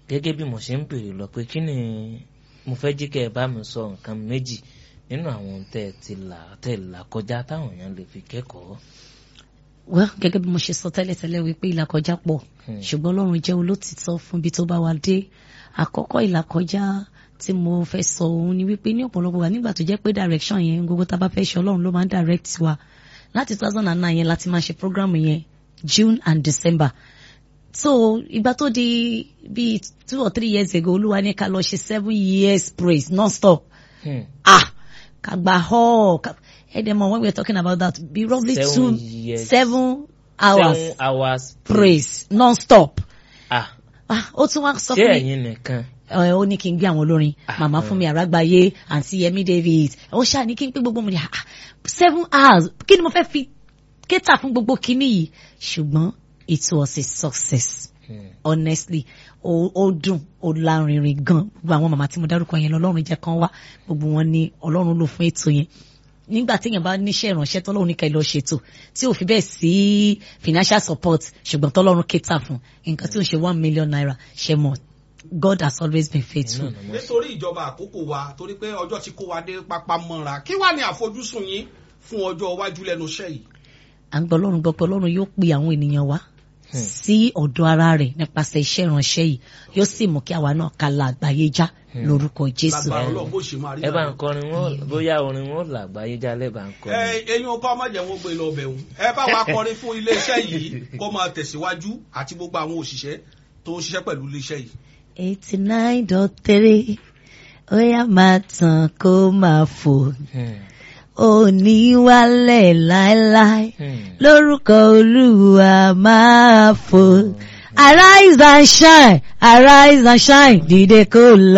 gẹ́gẹ́ bí mo ṣe ń béèrè lọ pé kí ni mo fẹ́ jí kẹ́ ẹ bá mi sọ nǹkan méjì nínú àwọn tẹ́ ẹ là kọjá táwọn èèyàn lè fi kẹ́kọ̀ọ́. Well, gẹ́gẹ́ bí mo ṣe sọ tẹ́lẹ̀tẹ́lẹ̀ wípé ìlàkọjá pọ̀ ṣùgbọ́n Ọlọ́run jẹ́ olótìtọ́ fún ibi tó bá wa dé. Àkọ́kọ́ ìlàkọjá tí mo fẹ́ sọ òun ni wípé ní ọ̀pọ̀lọpọ̀ wa nígbà tó jẹ́ pé direction yẹn gbogbo tá a bá fẹ́ ṣe Ọlọ́run ló máa ń direct wa. Láti 2009 yẹn láti máa ṣe program yẹn June and December. So ìgbà tó di bíi 2 or 3 years ago Olúwa ní ká lọ ṣe 7 years praise non-stop. Kàgbà hall Edemo, when we are talking about that, be roughly 7 hours praise non-stop. Ó tún wá sọ fún mi. Ṣé ẹ̀yin nìkan? Ó ní kí n gbé àwọn olórin Màmá Fúnmi Àrágbáyé àǹtí Yẹmí David. Ó ṣáà ní kí n pé gbogbo mo ní 7 hours kí ni mo fẹ́ fi kéta fún gbogbo kíní yìí. Ṣùgbọ́n it was a success. Honestly, ó dùn ó lárinrin gan. Gbogbo àwọn màmá tí mo dárúkọ yẹn lọ́lọ́run jẹ́ kán wá. Gbogbo wọn ni Ọlọ́run lò fún ètò yẹn. Nígbà tí èèyàn bá níṣẹ́ ìránṣẹ́ tọ́lọ́run ní ká lọ ṣètò tí ò fi bẹ́ẹ̀ sí financial support ṣùgbọ́n tọ́lọ́run kéta fún nǹkan tí ó ṣe 1 million naira ṣe mọ̀. God has always been faithful. Nítorí ìjọba àkókò wa torí pé ọjọ́ tí kó wa dé pápá mọ́ra kí wá ní àfojúsùn yín fún ọjọ́ iwájú lẹ́nu iṣẹ́ yìí. À ń gbọ́ Ọlọ́run gbọ́ pé Ọlọ́run yóò pe àwọn ènìyàn wá sí ọ̀dọ̀ ara rẹ̀ nípasẹ̀ iṣẹ́ ìránṣẹ́ yìí yóò sì mú kí àwa náà ká la àgbáyé já lórúkọ Jésù. Ẹ bá ń kọrin wọn bóyá orin wọn là àgbáyé já lẹ́bà ń kọrin. Eyín ọkọ ọmọdé wọn gbé lọ bẹ̀rù ẹ bá wa kọrin fún iléeṣẹ́ yìí kó máa tẹ̀síwájú àti gbogbo àwọn òṣìṣẹ́ tó ń ṣiṣẹ́ pẹ̀lú iléeṣẹ́ yìí. 89.3 ó yá máa tàn kó máa fò. Òní wálẹ̀ láéláé lórúkọ Olúwa máa fò. Arise and shine, dìde kó lọ.